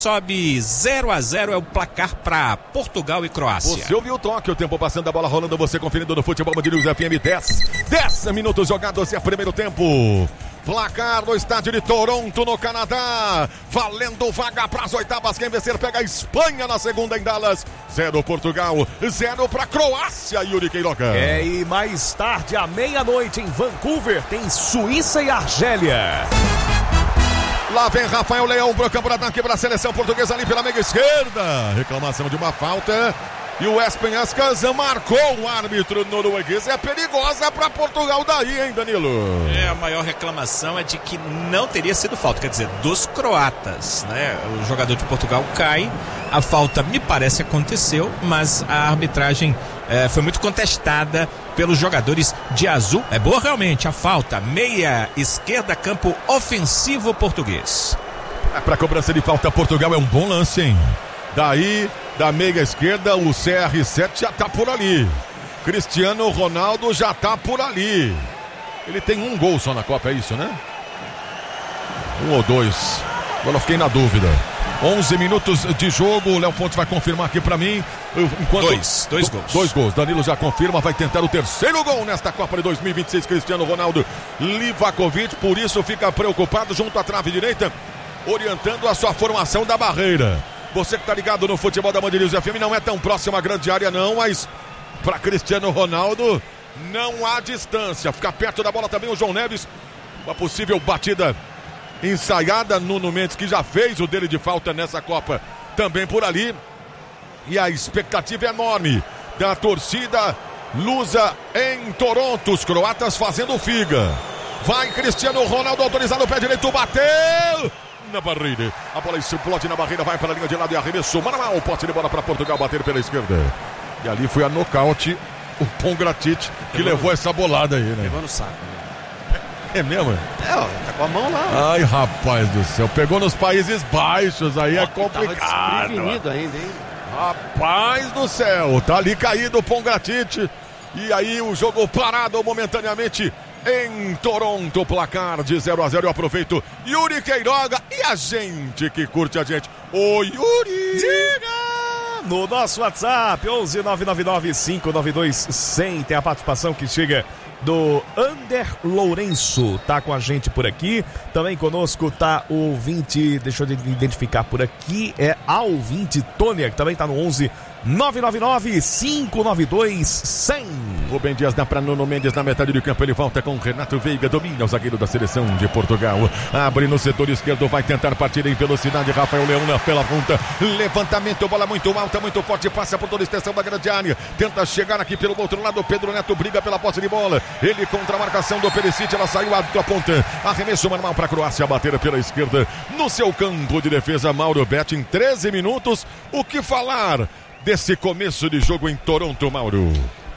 Sobe 0-0 é o placar para Portugal e Croácia. Você ouviu o toque, o tempo passando, a bola rolando, você conferindo no Futebol Band News FM. 10 minutos jogados, é primeiro tempo. Placar no estádio de Toronto, no Canadá. Valendo vaga para as oitavas. Quem vencer pega a Espanha na segunda em Dallas. 0 Portugal, 0 para Croácia, Yuri Queiroga. E mais tarde, à meia-noite, em Vancouver, tem Suíça e Argélia. Lá vem Rafael Leão pro campo de ataque para a seleção portuguesa ali pela meia esquerda. Reclamação de uma falta. E o Espen Askas marcou o árbitro norueguês. É perigosa para Portugal daí, hein, Danilo? A maior reclamação é de que não teria sido falta. Quer dizer, dos croatas, né? O jogador de Portugal cai. A falta, me parece, aconteceu, mas a arbitragem foi muito contestada pelos jogadores de azul. É boa realmente a falta. Meia esquerda, campo ofensivo português. Para cobrança de falta, Portugal é um bom lance, hein? Daí, da meia esquerda, o CR7 já tá por ali. Cristiano Ronaldo já tá por ali. Ele tem um gol só na Copa, é isso, né? 1 ou 2. Agora eu fiquei na dúvida. 11 minutos de jogo, o Léo Fontes vai confirmar aqui pra mim. Dois gols. 2 gols. Danilo já confirma, vai tentar o terceiro gol nesta Copa de 2026. Cristiano Ronaldo Livakovic, por isso fica preocupado junto à trave direita, orientando a sua formação da barreira. Você que tá ligado no Futebol da Band News FM, não é tão próximo à grande área não, mas para Cristiano Ronaldo não há distância. Fica perto da bola também o João Neves. Uma possível batida ensaiada, Nuno Mendes, que já fez o dele de falta nessa Copa, também por ali. E a expectativa é enorme da torcida lusa em Toronto. Os croatas fazendo figa. Vai Cristiano Ronaldo, autorizado, pé direito, bateu na barreira. A bola explode na barreira, vai para a linha de lado e arremesso manual. Posse de bola para Portugal, bater pela esquerda. E ali foi a nocaute o Pongratic, que levou essa bolada aí, né? Levou no saco. É mesmo? Tá com a mão lá. Ai, rapaz do céu. Pegou nos Países Baixos, aí é complicado. Tava desprevenido ainda, hein? Rapaz do céu. Tá ali caído o Pongratic. E aí o jogo parado momentaneamente em Toronto. Placar de 0-0. Eu aproveito Yuri Queiroga e a gente que curte a gente. Ô, Yuri! Diga! No nosso WhatsApp, 11-999-592-100. Tem a participação que chega do Ander Lourenço, tá com a gente por aqui. Também conosco tá o ouvinte, deixa eu identificar por aqui, é a ouvinte Tônia, que também tá no 11-999-592-100. Rubem Dias dá para Nuno Mendes na metade do campo, ele volta com Renato Veiga, domina o zagueiro da seleção de Portugal, abre no setor esquerdo, vai tentar partir em velocidade, Rafael Leão pela ponta, levantamento, bola muito alta, muito forte, passa por toda a extensão da grande área, tenta chegar aqui pelo outro lado, Pedro Neto briga pela posse de bola, ele contra a marcação do Perisic, ela saiu à ponta, arremesso manual para a Croácia, bater pela esquerda, no seu campo de defesa, Mauro Betti, em 13 minutos, o que falar desse começo de jogo em Toronto, Mauro?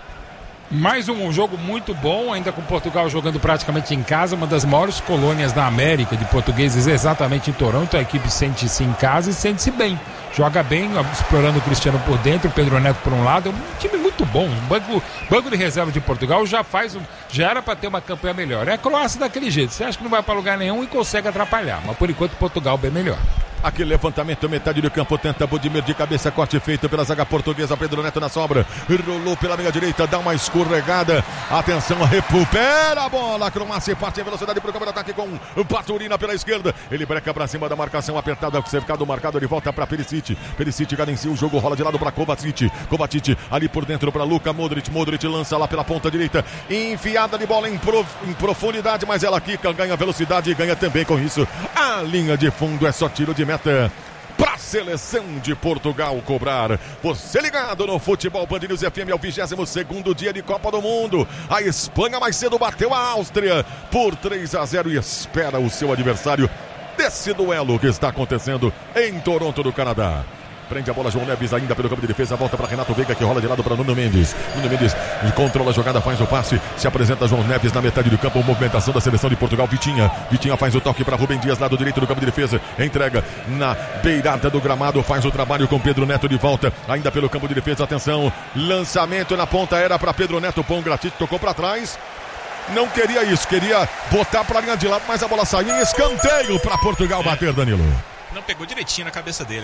Mais um jogo muito bom, ainda com Portugal jogando praticamente em casa, uma das maiores colônias da América de portugueses exatamente em Toronto. A equipe sente-se em casa e sente-se bem. Joga bem, explorando o Cristiano por dentro, o Pedro Neto por um lado. É um time muito bom. O banco de reserva de Portugal já era para ter uma campanha melhor. É a Croácia daquele jeito. Você acha que não vai para lugar nenhum e consegue atrapalhar. Mas por enquanto Portugal bem melhor. Aquele levantamento, metade do campo, tenta Budimir de cabeça, corte feito pela zaga portuguesa, Pedro Neto na sobra, rolou pela meia direita, dá uma escorregada, atenção, recupera a bola, a Croácia parte em velocidade para o campo de ataque com Paturina pela esquerda, ele breca para cima da marcação apertada, cercado, marcado, ele volta para Perisic, cadencia o jogo, rola de lado para Kovacic, ali por dentro para Luka Modric lança lá pela ponta direita, enfiada de bola em profundidade, mas ela quica, ganha velocidade e ganha também com isso a linha de fundo, é só tiro de meta para a seleção de Portugal cobrar. Você ligado no Futebol Band News FM, é o 22º dia de Copa do Mundo. A Espanha mais cedo bateu a Áustria por 3-0 e espera o seu adversário desse duelo que está acontecendo em Toronto, do Canadá. Prende a bola João Neves ainda pelo campo de defesa, volta para Renato Veiga, que rola de lado para Nuno Mendes. Nuno Mendes controla a jogada, faz o passe, se apresenta João Neves na metade do campo, movimentação da seleção de Portugal, Vitinha faz o toque para Rubem Dias, lado direito do campo de defesa, entrega na beirada do gramado, faz o trabalho com Pedro Neto de volta, ainda pelo campo de defesa, atenção, lançamento na ponta aérea para Pedro Neto, Pongratic tocou para trás, não queria isso, queria botar para a linha de lado, mas a bola saiu em escanteio para Portugal bater, Danilo. Não pegou direitinho na cabeça dele.